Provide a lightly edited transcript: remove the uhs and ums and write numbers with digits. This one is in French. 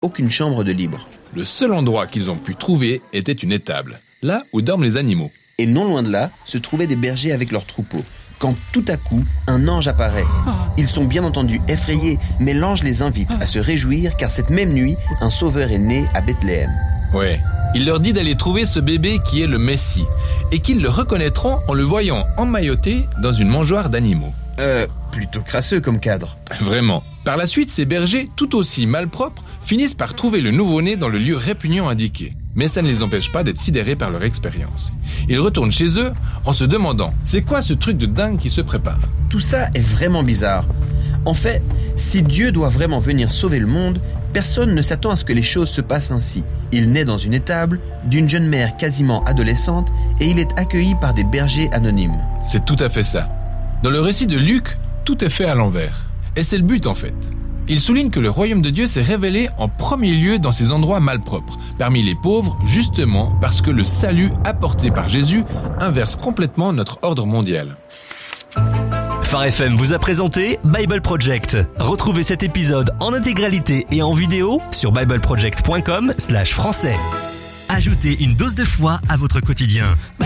aucune chambre de libre. Le seul endroit qu'ils ont pu trouver était une étable, là où dorment les animaux. Et non loin de là, se trouvaient des bergers avec leurs troupeaux. Quand tout à coup, un ange apparaît. Ils sont bien entendu effrayés, mais l'ange les invite à se réjouir car cette même nuit, un sauveur est né à Bethléem. Ouais, il leur dit d'aller trouver ce bébé qui est le Messie, et qu'ils le reconnaîtront en le voyant emmailloté dans une mangeoire d'animaux. Plutôt crasseux comme cadre. Vraiment. Par la suite, ces bergers, tout aussi malpropres, finissent par trouver le nouveau-né dans le lieu répugnant indiqué. Mais ça ne les empêche pas d'être sidérés par leur expérience. Ils retournent chez eux en se demandant « C'est quoi ce truc de dingue qui se prépare ?» Tout ça est vraiment bizarre. En fait, si Dieu doit vraiment venir sauver le monde, personne ne s'attend à ce que les choses se passent ainsi. Il naît dans une étable, d'une jeune mère quasiment adolescente, et il est accueilli par des bergers anonymes. C'est tout à fait ça. Dans le récit de Luc, tout est fait à l'envers. Et c'est le but en fait. Il souligne que le royaume de Dieu s'est révélé en premier lieu dans ces endroits malpropres, parmi les pauvres, justement parce que le salut apporté par Jésus inverse complètement notre ordre mondial. Phare FM vous a présenté Bible Project. Retrouvez cet épisode en intégralité et en vidéo sur bibleproject.com/français. Ajoutez une dose de foi à votre quotidien.